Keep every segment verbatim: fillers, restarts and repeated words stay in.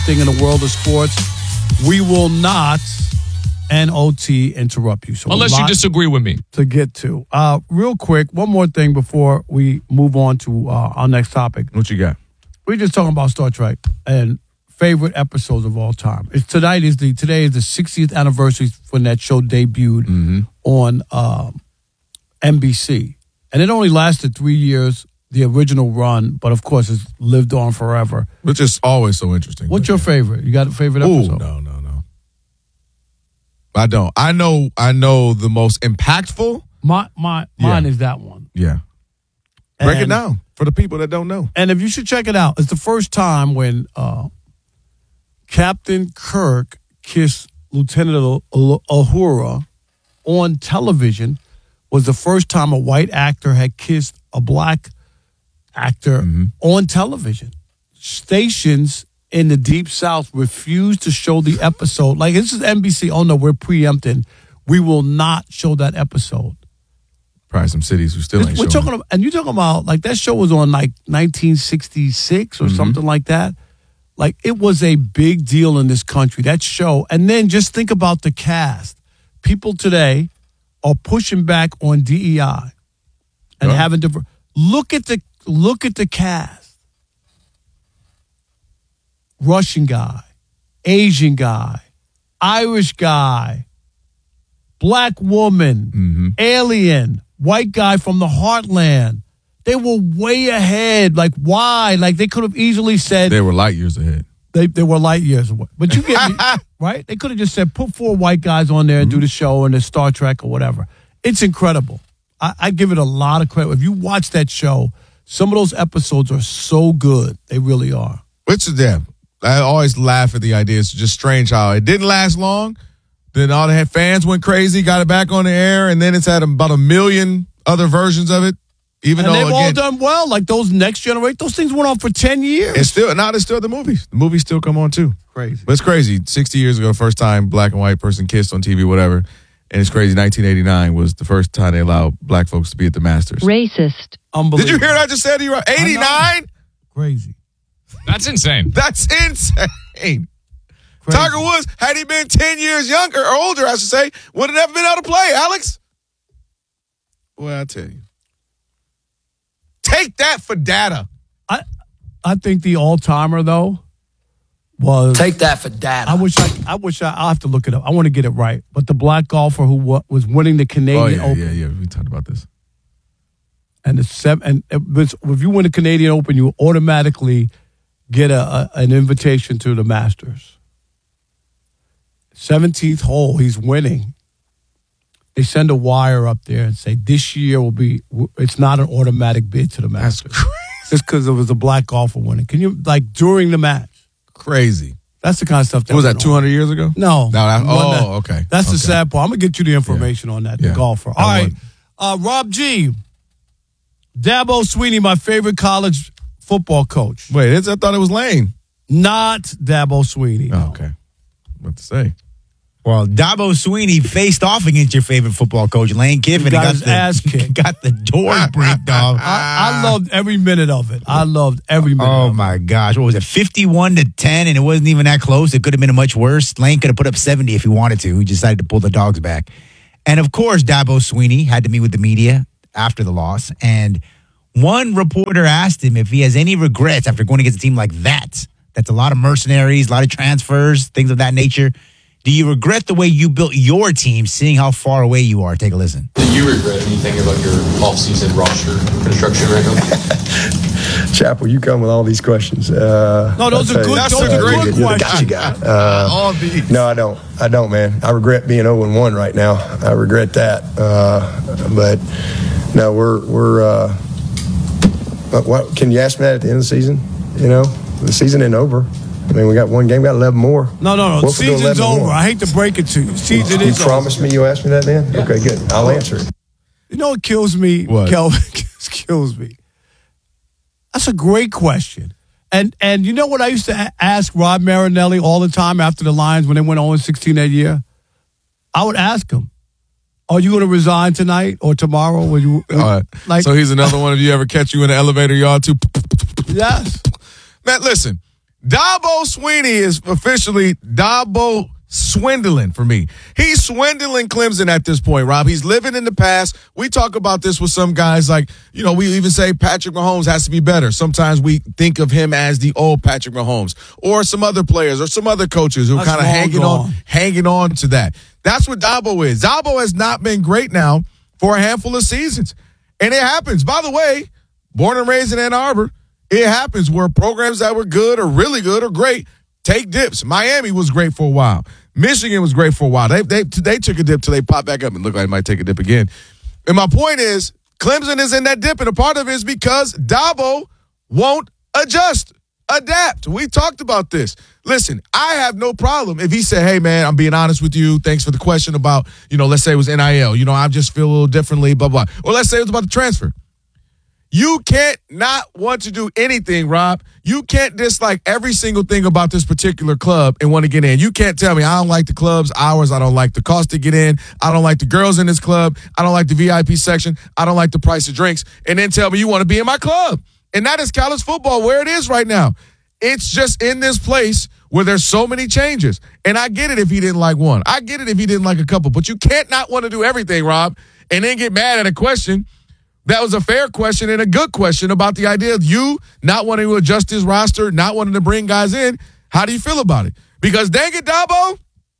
thing in the world of sports. We will not N O T interrupt you. So unless you disagree with me. To get to. Uh, real quick, one more thing before we move on to uh, our next topic. What you got? We're just talking about Star Trek and favorite episodes of all time. It's tonight is the today is the sixtieth anniversary when that show debuted mm-hmm. on um, N B C, and it only lasted three years. The original run, but of course, it's lived on forever. Which is always so interesting. What's your favorite? You got a favorite episode? Ooh, no, no, no. I don't. I know. I know the most impactful. My, my, mine yeah. is that one. Yeah. And, break it down for the people that don't know. And if you should check it out, it's the first time when uh, Captain Kirk kissed Lieutenant Uhura on television. Was the first time a white actor had kissed a black actor mm-hmm. on television. Stations in the Deep South refused to show the episode. Like, this is N B C. Oh, no, we're preempting. We will not show that episode. Probably some cities who still ain't We're showing talking about, and you're talking about, like, that show was on, like, nineteen sixty-six or mm-hmm. something like that. Like, it was a big deal in this country, that show. And then just think about the cast. People today are pushing back on D E I and yeah. having to look at the look at the cast. Russian guy, Asian guy, Irish guy, black woman, mm-hmm. alien, white guy from the heartland. They were way ahead. Like, why? Like, they could have easily said they were light years ahead. They they were light years away. But you get me, right? They could have just said, put four white guys on there and mm-hmm. do the show and the Star Trek or whatever. It's incredible. I, I give it a lot of credit. If you watch that show, some of those episodes are so good. They really are. Which is them. I always laugh at the idea. It's just strange how it didn't last long. Then all the fans went crazy, got it back on the air, and then it's had about a million other versions of it. Even and though they've again, all done well. Like those next generation, those things went on for ten years. It's still now. There's still the movies. The movies still come on too. Crazy, but it's crazy. Sixty years ago, first time black and white person kissed on T V, whatever. And it's crazy. nineteen eighty-nine was the first time they allowed black folks to be at the Masters. Racist. Unbelievable. Did you hear what I just said? eighty-nine. Crazy. That's insane. That's insane. Crazy. Tiger Woods, had he been ten years younger or older, I should say, would have never been able to play. Alex. Well, I tell you. Take that for data. I I think the all-timer, though, was... Take that for data. I wish I I wish I... I'll have to look it up. I want to get it right. But the black golfer who wa- was winning the Canadian oh, yeah, Open... yeah, yeah. We talked about this. And, the seven, and it was, if you win the Canadian Open, you automatically get a, a an invitation to the Masters. seventeenth hole, he's winning. They send a wire up there and say, this year will be, it's not an automatic bid to the Masters. Just because it was a black golfer winning. Can you, like, during the match? Crazy. That's the kind of stuff that what was that, two hundred years ago? No. no that, oh, that, okay. That's okay. the sad part. I'm going to get you the information yeah. on that, yeah. the golfer. All right. Uh, Rob G. Dabo Swinney, my favorite college football coach. Wait, I thought it was Lane. Not Dabo Swinney. No. Oh, okay. What to say? Well, Dabo Swinney faced off against your favorite football coach, Lane Kiffin. He got, got his the, ass kicked. Got the door bricked off. I, I loved every minute of it. I loved every minute oh, of it. Oh, my gosh. What was it, fifty-one to ten, and it wasn't even that close? It could have been much worse. Lane could have put up seventy if he wanted to. He decided to pull the dogs back. And, of course, Dabo Swinney had to meet with the media after the loss, and one reporter asked him if he has any regrets after going against a team like that. That's a lot of mercenaries, a lot of transfers, things of that nature. Do you regret the way you built your team, seeing how far away you are? Take a listen. Do you regret anything about your offseason roster construction right now? Chapel, you come with all these questions. Uh, no, those are good, that's those a are great good you're questions. the gotcha guy. Uh, all these. No, I don't. I don't, man. I regret being oh and one right now. I regret that. Uh, but, no, we're, we're uh, what, can you ask me that at the end of the season? You know, the season ain't over. I mean, we got one game, we got eleven more. No, no, no. What Season's over. I hate to break it to you. Season you is over. You promised me you asked me that then? Yeah. Okay, good. I'll answer it. You know what kills me, what? Kelvin? kills me. That's a great question. And and you know what I used to a- ask Rod Marinelli all the time after the Lions when they went oh and sixteen that year? I would ask him, are you going to resign tonight or tomorrow? Will you, All right. like, so he's another one of you ever catch you in the elevator, y'all too? Yes. Man, listen. Dabo Swinney is officially Dabo swindling for me. He's swindling Clemson at this point, Rob. He's living in the past. We talk about this with some guys like, you know, we even say Patrick Mahomes has to be better. Sometimes we think of him as the old Patrick Mahomes, or some other players or some other coaches who are kind of hanging gone. on, hanging on to that. That's what Dabo is. Dabo has not been great now for a handful of seasons. And it happens. By the way, born and raised in Ann Arbor, it happens where programs that were good or really good or great take dips. Miami was great for a while. Michigan was great for a while. They they they took a dip till they popped back up and looked like they might take a dip again. And my point is, Clemson is in that dip, and a part of it is because Dabo won't adjust, adapt. We talked about this. Listen, I have no problem if he said, hey, man, I'm being honest with you. Thanks for the question about, you know, let's say it was N I L. You know, I just feel a little differently, blah, blah. Or let's say it was about the transfer. You can't not want to do anything, Rob. You can't dislike every single thing about this particular club and want to get in. You can't tell me I don't like the club's hours. I don't like the cost to get in. I don't like the girls in this club. I don't like the V I P section. I don't like the price of drinks. And then tell me you want to be in my club. And that is college football where it is right now. It's just in this place where there's so many changes. And I get it if he didn't like one. I get it if he didn't like a couple. But you can't not want to do everything, Rob, and then get mad at a question. That was a fair question and a good question about the idea of you not wanting to adjust his roster, not wanting to bring guys in. How do you feel about it? Because dang it, Dabo,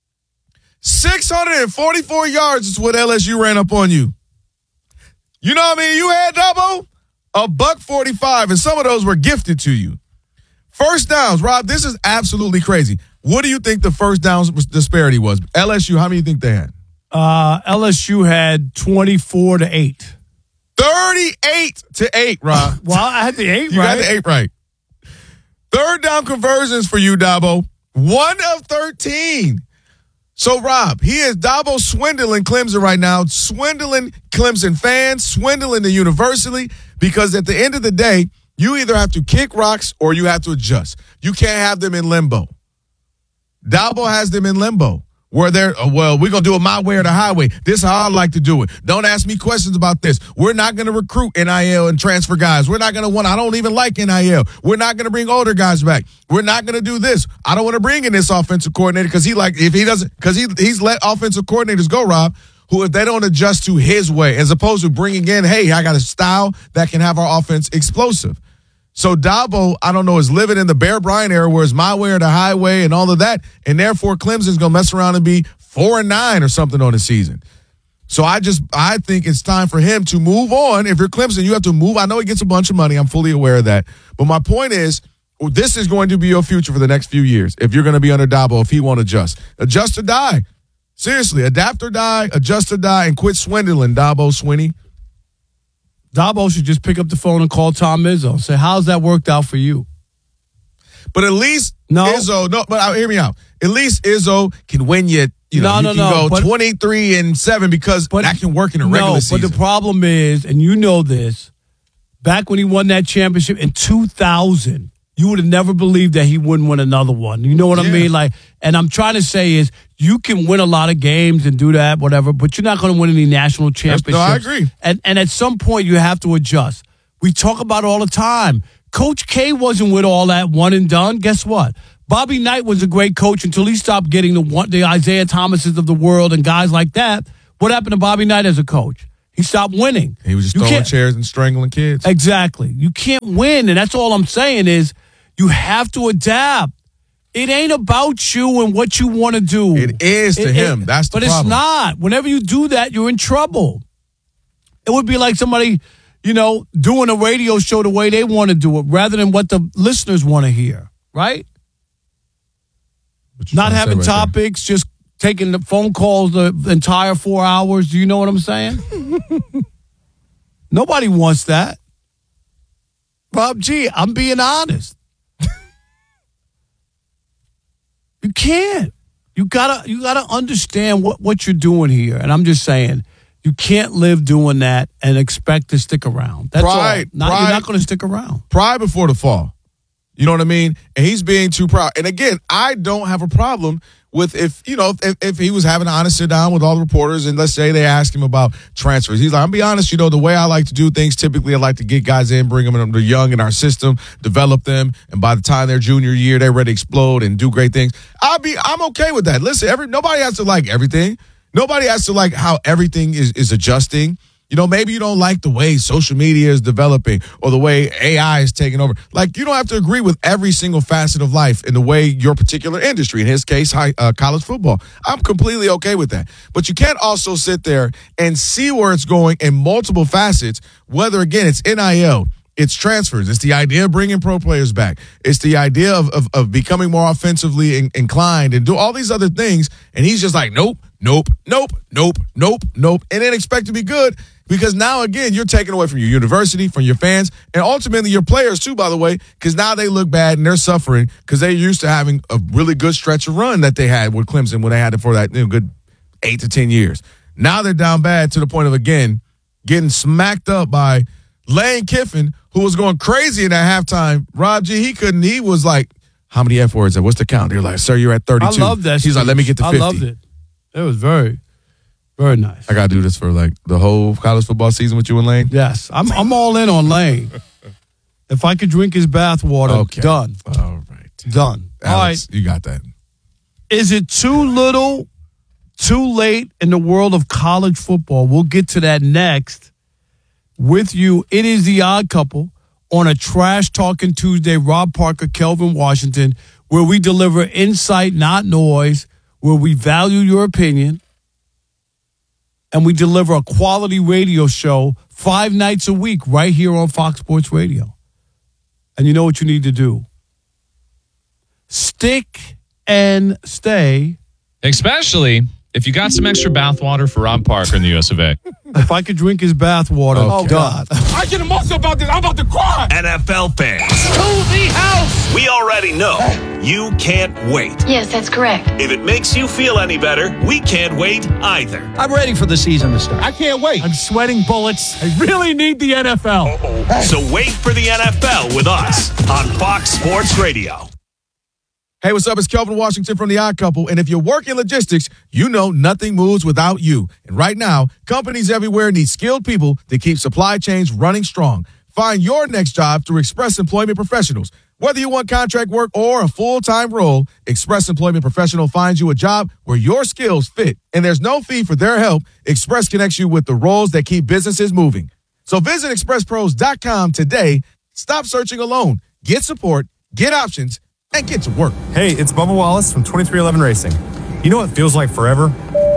six hundred forty-four yards is what L S U ran up on you. You know what I mean? You had, Dabo, a buck forty-five, and some of those were gifted to you. First downs, Rob, this is absolutely crazy. What do you think the first downs disparity was? L S U, how many do you think they had? Uh, L S U had twenty-four to eight. thirty-eight to eight, Rob. Well, I had the eight you right. You got the eight right. Third down conversions for you, Dabo. One of thirteen. So, Rob, he is Dabo swindling Clemson right now, swindling Clemson fans, swindling the university, because at the end of the day, you either have to kick rocks or you have to adjust. You can't have them in limbo. Dabo has them in limbo. Where they're, oh, well, we're going to do it my way or the highway. This is how I like to do it. Don't ask me questions about this. We're not going to recruit N I L and transfer guys. We're not going to want, I don't even like N I L. We're not going to bring older guys back. We're not going to do this. I don't want to bring in this offensive coordinator because he like, if he doesn't, because he, he's let offensive coordinators go, Rob, who if they don't adjust to his way, as opposed to bringing in, hey, I got a style that can have our offense explosive. So Dabo, I don't know, is living in the Bear Bryant era where it's my way or the highway and all of that, and therefore Clemson's going to mess around and be four and nine or something on the season. So I just, I think it's time for him to move on. If you're Clemson, you have to move. I know he gets a bunch of money. I'm fully aware of that. But my point is, this is going to be your future for the next few years if you're going to be under Dabo, if he won't adjust. Adjust or die. Seriously, adapt or die, adjust or die, and quit swindling, Dabo Swinney. Dabo should just pick up the phone and call Tom Izzo. Say, how's that worked out for you? But at least no. Izzo, no, but uh, hear me out. At least Izzo can win you. You know, no, you no, can no, go but, twenty-three and seven because but, that can work in a regular no, season. But the problem is, and you know this, back when he won that championship in two thousand, you would have never believed that he wouldn't win another one. You know what yeah. I mean? Like, and I'm trying to say is, you can win a lot of games and do that, whatever, but you're not going to win any national championships. No, I agree. And and at some point, you have to adjust. We talk about it all the time. Coach K wasn't with all that one and done. Guess what? Bobby Knight was a great coach until he stopped getting the one, the Isaiah Thomases of the world and guys like that. What happened to Bobby Knight as a coach? He stopped winning. He was just you throwing chairs and strangling kids. Exactly. You can't win, and that's all I'm saying is you have to adapt. It ain't about you and what you want to do. It is to it, him. It, that's the but problem. But it's not. Whenever you do that, you're in trouble. It would be like somebody, you know, doing a radio show the way they want to do it rather than what the listeners want to hear, right? Not having right topics, there? Just taking the phone calls the entire four hours. Do you know what I'm saying? Nobody wants that. Rob G, I'm being honest. You can't. You gotta you gotta understand what, what you're doing here. And I'm just saying, you can't live doing that and expect to stick around. That's pride, all. Not, pride, you're not going to stick around. Pride before the fall. You know what I mean? And he's being too proud. And again, I don't have a problem with if, you know, if, if he was having an honest sit down with all the reporters and let's say they asked him about transfers. He's like, I'll be honest, you know, the way I like to do things, typically I like to get guys in, bring them in, they're young in our system, develop them, and by the time they're junior year, they're ready to explode and do great things. I'll be, I'm okay with that. Listen, every nobody has to like everything. Nobody has to like how everything is, is adjusting. You know, maybe you don't like the way social media is developing or the way A I is taking over. Like, you don't have to agree with every single facet of life in the way your particular industry, in his case, high, uh, college football. I'm completely okay with that. But you can't also sit there and see where it's going in multiple facets, whether, again, it's N I L, it's transfers, it's the idea of bringing pro players back, it's the idea of, of, of becoming more offensively in, inclined and do all these other things. And he's just like, nope, nope, nope, nope, nope, nope, and then expect to be good. Because now, again, you're taking away from your university, from your fans, and ultimately your players, too, by the way, because now they look bad and they're suffering because they're used to having a really good stretch of run that they had with Clemson when they had it for that, you know, good eight to ten years. Now they're down bad to the point of, again, getting smacked up by Lane Kiffin, who was going crazy in that halftime. Rob G, he couldn't, he was like, how many F words? What's the count? They're like, sir, you're at thirty-two. I love that. He's speech. like, let me get to fifty. I loved it. It was very... Very nice. I got to do this for like the whole college football season with you and Lane? Yes. I'm I'm all in on Lane. If I could drink his bathwater, Okay. done. All right. Done. Alex, All right. you got that. Is it too little, too late in the world of college football? We'll get to that next with you. It is The Odd Couple on a Trash Talking Tuesday. Rob Parker, Kelvin Washington, where we deliver insight, not noise, where we value your opinion. And we deliver a quality radio show five nights a week right here on Fox Sports Radio. And you know what you need to do? Stick and stay. Especially if you got some extra bathwater for Rob Parker in the U S of A. If I could drink his bathwater, Okay. oh, God. I get emotional about this. I'm about to cry. N F L fans, To the house. we already know you can't wait. Yes, that's correct. If it makes you feel any better, we can't wait either. I'm ready for the season to start. I can't wait. I'm sweating bullets. I really need the N F L. So wait for the N F L with us on Fox Sports Radio. Hey, what's up? It's Kelvin Washington from The Odd Couple. And if you work in logistics, you know nothing moves without you. And right now, companies everywhere need skilled people to keep supply chains running strong. Find your next job through Express Employment Professionals. Whether you want contract work or a full-time role, Express Employment Professional finds you a job where your skills fit. And there's no fee for their help. Express connects you with the roles that keep businesses moving. So visit express pros dot com today. Stop searching alone. Get support, get options, and get to work. Hey, it's Bubba Wallace from twenty-three eleven Racing. You know what feels like forever?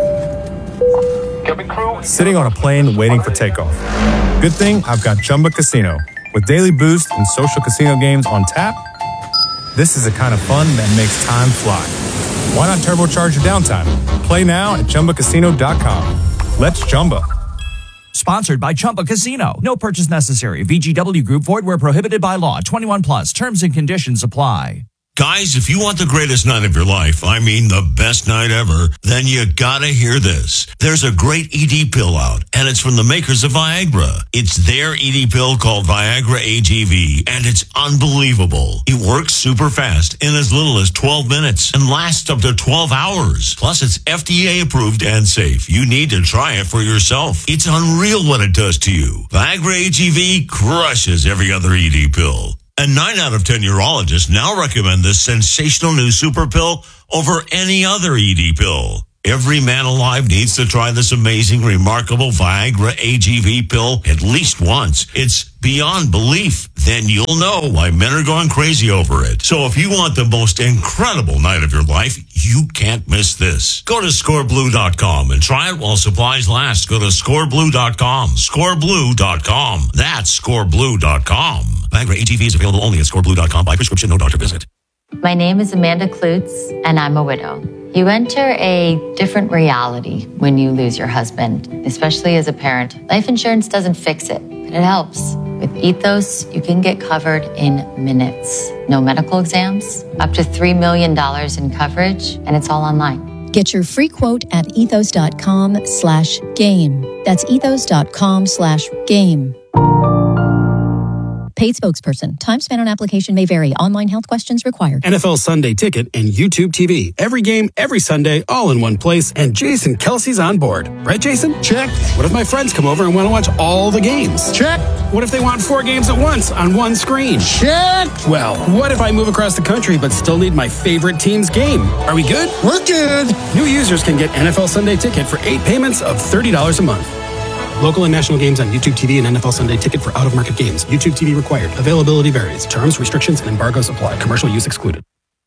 Sitting on a plane waiting for takeoff. Good thing I've got Chumba Casino. With daily boost and social casino games on tap, this is the kind of fun that makes time fly. Why not turbocharge your downtime? Play now at Chumba Casino dot com. Let's Chumba. Sponsored by Chumba Casino. No purchase necessary. V G W Group. Void where prohibited by law. twenty-one plus. Terms and conditions apply. Guys, if you want the greatest night of your life, I mean the best night ever, then you gotta hear this. There's a great E D pill out, and it's from the makers of Viagra. It's their E D pill called Viagra A G V, and it's unbelievable. It works super fast in as little as twelve minutes and lasts up to twelve hours. Plus, it's F D A approved and safe. You need to try it for yourself. It's unreal what it does to you. Viagra A G V crushes every other E D pill. And nine out of ten urologists now recommend this sensational new super pill over any other E D pill. Every man alive needs to try this amazing, remarkable Viagra A G V pill at least once. It's beyond belief. Then you'll know why men are going crazy over it. So if you want the most incredible night of your life, you can't miss this. Go to score blue dot com and try it while supplies last. Go to score blue dot com. score blue dot com. That's score blue dot com. Viagra A G V is available only at score blue dot com by prescription, no doctor visit. My name is Amanda Klutz, and I'm a widow. You enter a different reality when you lose your husband, especially as a parent. Life insurance doesn't fix it, but it helps. With Ethos, you can get covered in minutes. No medical exams, up to three million dollars in coverage, and it's all online. Get your free quote at ethos dot com slash game. That's ethos dot com slash game. Paid spokesperson. Time spent on application may vary. Online health questions required. N F L Sunday Ticket and YouTube T V. Every game, every Sunday, all in one place. And Jason Kelsey's on board. Right, Jason? Check. What if my friends come over and want to watch all the games? Check. What if they want four games at once on one screen? Check. Well, what if I move across the country but still need my favorite team's game? Are we good? We're good. New users can get N F L Sunday Ticket for eight payments of thirty dollars a month. Local and national games on YouTube T V and N F L Sunday Ticket for out-of-market games. YouTube T V required. Availability varies. Terms, restrictions, and embargoes apply. Commercial use excluded.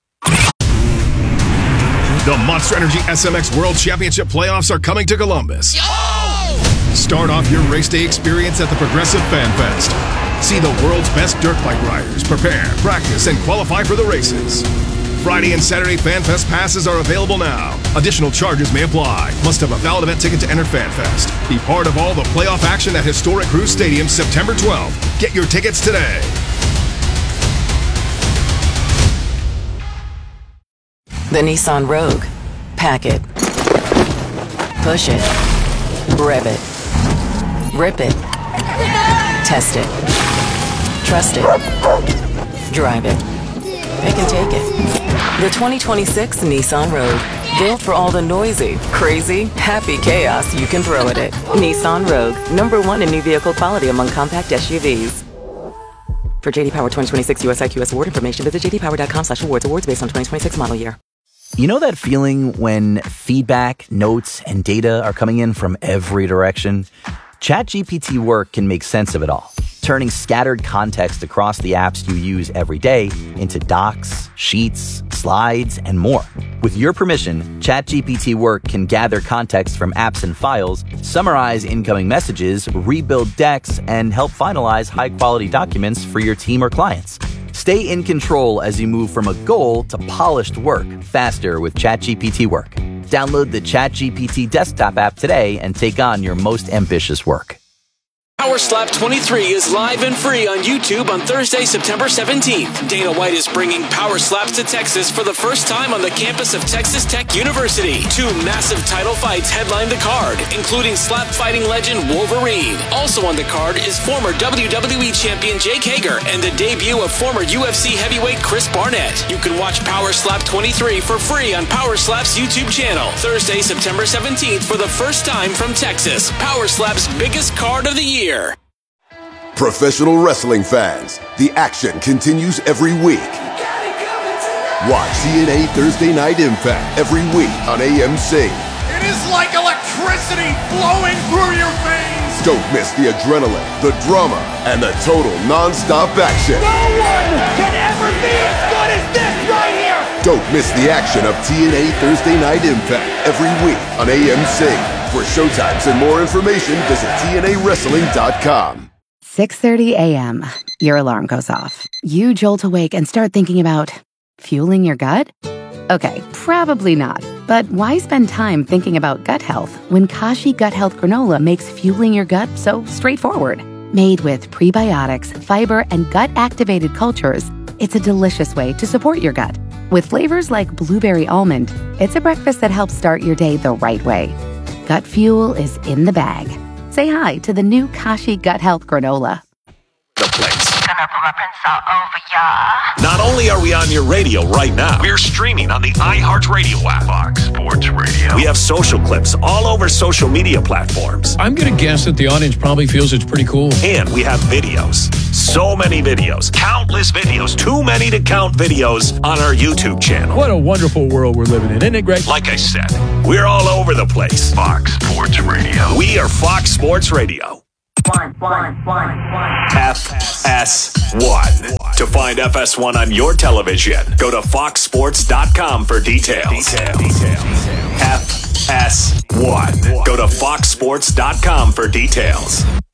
The Monster Energy S M X World Championship playoffs are coming to Columbus. Start off your race day experience at the Progressive Fan Fest. See the world's best dirt bike riders prepare, practice, and qualify for the races. Friday and Saturday Fan Fest passes are available now. Additional charges may apply. Must have a valid event ticket to enter Fan Fest. Be part of all the playoff action at historic Cruise Stadium September twelfth. Get your tickets today. The Nissan Rogue. Pack it. Push it. Rev it. Rip it. Test it. Trust it. Drive it. Pick and take it. The twenty twenty-six Nissan Rogue. Built for all the noisy, crazy, happy chaos you can throw at it. Nissan Rogue. Number one in new vehicle quality among compact S U Vs. For J D Power twenty twenty-six U S I Q S award information, visit j d power dot com slash awards. Awards based on twenty twenty-six model year. You know that feeling when feedback, notes, and data are coming in from every direction? ChatGPT Work can make sense of it all, turning scattered context across the apps you use every day into docs, sheets, slides, and more. With your permission, ChatGPT Work can gather context from apps and files, summarize incoming messages, rebuild decks, and help finalize high-quality documents for your team or clients. Stay in control as you move from a goal to polished work faster with ChatGPT Work. Download the ChatGPT desktop app today and take on your most ambitious work. Power Slap twenty-three is live and free on YouTube on Thursday, September seventeenth. Dana White is bringing Power Slaps to Texas for the first time on the campus of Texas Tech University. Two massive title fights headline the card, including slap fighting legend Wolverine. Also on the card is former W W E champion Jake Hager and the debut of former U F C heavyweight Chris Barnett. You can watch Power Slap twenty-three for free on Power Slap's YouTube channel. Thursday, September seventeenth for the first time from Texas. Power Slap's biggest card of the year. Professional wrestling fans, the action continues every week. Watch T N A Thursday Night Impact every week on A M C. It is like electricity flowing through your veins. Don't miss the adrenaline, the drama, and the total non-stop action. No one can ever be as good as this right here. Don't miss the action of T N A Thursday Night Impact every week on A M C. For showtimes and more information, visit T N A wrestling dot com. six thirty a.m. Your alarm goes off. You jolt awake and start thinking about fueling your gut? Okay, probably not. But why spend time thinking about gut health when Kashi Gut Health Granola makes fueling your gut so straightforward? Made with prebiotics, fiber, and gut-activated cultures, it's a delicious way to support your gut. With flavors like blueberry almond, it's a breakfast that helps start your day the right way. Gut fuel is in the bag. Say hi to the new Kashi Gut Health Granola. The place. Not only are we on your radio right now, we're streaming on the iHeartRadio app. Fox Sports Radio. We have social clips all over social media platforms. I'm going to guess that the audience probably feels it's pretty cool. And we have videos. So many videos. Countless videos. Too many to count videos on our YouTube channel. What a wonderful world we're living in, isn't it great? Like I said, we're all over the place. Fox Sports Radio. We are Fox Sports Radio. One, one, one, one. F S one. To find F S one on your television, go to fox sports dot com for details. Detail. Detail. F S one. Go to fox sports dot com for details.